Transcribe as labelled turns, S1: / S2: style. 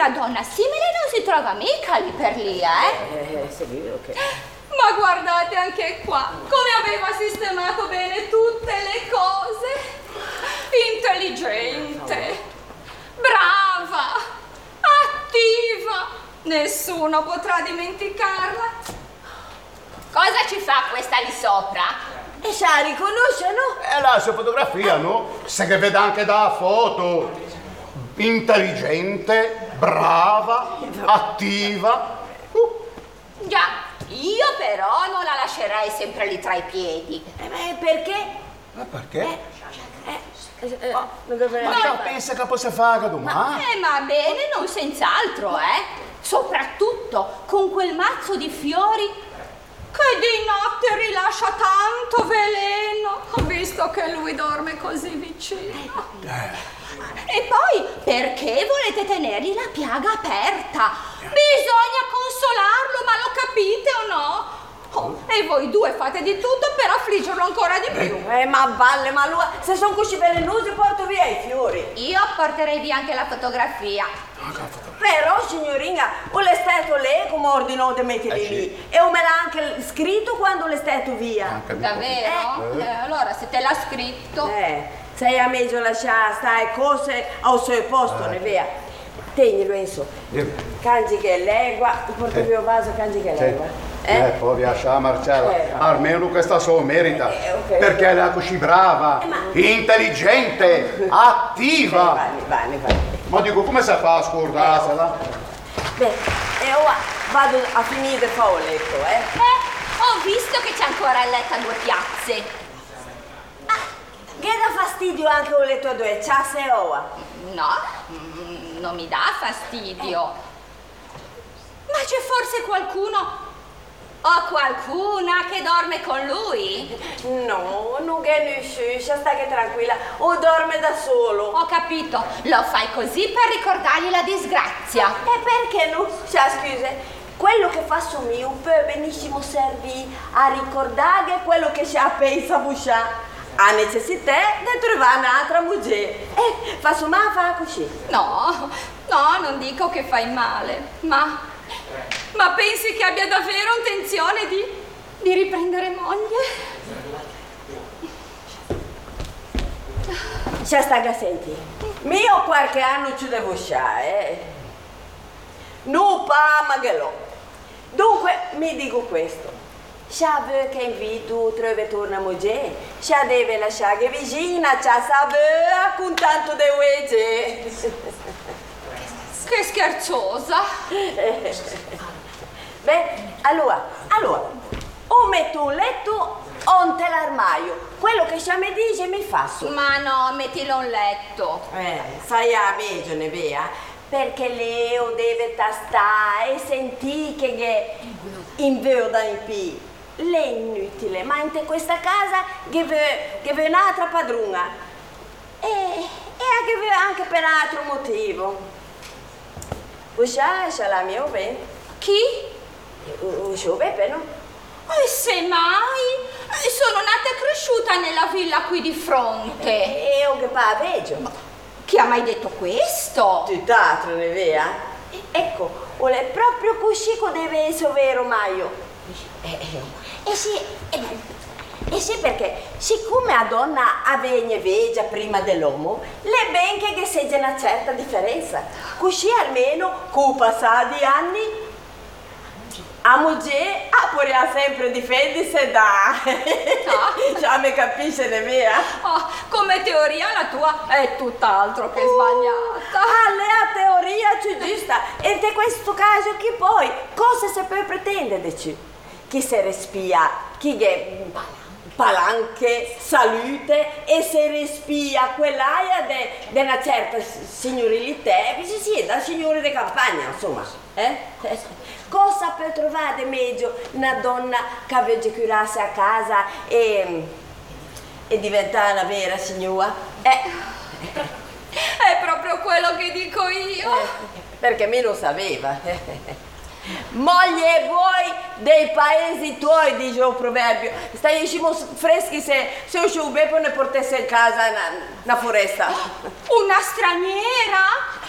S1: una donna simile non si trova mica lì per lì,
S2: Sì, ok.
S1: Ma guardate anche qua, come aveva sistemato bene tutte le cose. Intelligente, brava, attiva, nessuno potrà dimenticarla. Cosa ci fa questa lì sopra?
S2: E sa riconosce, no?
S3: È la sua fotografia, no? Se che vede anche da foto. Intelligente, brava, attiva.
S1: Già, io però non la lascerei sempre lì tra i piedi.
S2: Perché?
S3: Ma perché?
S2: Ma
S3: Ma pensa che possa fare domani?
S1: Ma bene, non senz'altro, Soprattutto con quel mazzo di fiori che di notte rilascia tanto veleno, visto che lui dorme così vicino. E poi, perché volete tenergli la piaga aperta? Bisogna consolarlo, ma lo capite o no? E voi due fate di tutto per affliggerlo ancora di più.
S2: Ma valle, ma lui, se sono così velenosi porto via i fiori.
S1: Io porterei via anche la fotografia.
S2: Però, signorina, l'è stato lei come ordinò di metterli lì. E me l'ha anche scritto quando l'è stato via.
S1: Davvero? Allora, se te l'ha scritto...
S2: Sei a meglio lasciare stare cose al suo posto, ne via. Tienilo in su. Cangi che legua, porto via il vaso, cangi che legua.
S3: Poi lascia Marcella, almeno questa sua merita, perché lei è così brava, intelligente, attiva.
S2: Vai.
S3: Ma dico, come si fa a scordarsela?
S2: Beh, e ora vado a finire di fare il letto,
S1: ho visto che c'è ancora il letto a due piazze.
S2: Che dà fastidio anche un letto a due ciasse ora?
S1: No, non mi dà fastidio. Ma c'è forse qualcuno o qualcuna che dorme con lui?
S2: No, non è nessuno, stai che tranquilla, o dorme da solo.
S1: Ho capito, lo fai così per ricordargli la disgrazia.
S2: E perché no? Scusa, quello che fa mio può benissimo servire a ricordare quello che ci ha pensato busciare. Ha necessità di trovare un'altra moglie. Fa così.
S1: No, non dico che fai male, ma pensi che abbia davvero intenzione di riprendere moglie?
S2: Già sta a sentire. Mio qualche anno ci devo uscire, Non pa maghelò. Dunque, mi dico questo. Già vuoi che invito trovi torna moglie, già deve lasciare vicina, già sa con tanto di uege.
S1: Che scherzosa.
S2: Beh, allora, o metto un letto o un telarmaio. Quello che già mi dice mi fa su.
S1: Ma no, mettilo un letto.
S2: Sai a meglio, ne vea? Perché Leo deve tastare e sentire che in veo da in pi. Lei è inutile, ma in questa casa che vuoi un'altra padrona. E che vuoi anche per altro motivo. Uscia la mia bene.
S1: Chi?
S2: Uscia Beppe, no?
S1: E se mai? Sono nata e cresciuta nella villa qui di fronte.
S2: E io che pa veggio.
S1: Chi ha mai detto questo?
S2: Tutt'altro, ne vea? Ecco, o è proprio così che deve essere vero, Maio. Sì, perché siccome la donna aveva veggia prima dell'uomo, le ben che sia una certa differenza. Così almeno, con passati anni, a moglie poteva sempre difendersi da... Già mi capisce, ne vea?
S1: Come teoria la tua è tutt'altro che sbagliata.
S2: La teoria c'è giusta. E in questo caso che poi, cosa si può pretendere? Chi si respira, chi è palanche, salute e si respira quell'aria di una certa signorilità, sì, da signore di campagna, insomma. Cosa per trovare meglio una donna che aveva curarsi a casa e diventare una vera signora?
S1: È proprio quello che dico io.
S2: Perché me lo sapeva. Moglie vuoi dei paesi tuoi, dice il proverbio. Stai freschi se un Beppe ne portasse in casa una foresta.
S1: Una straniera?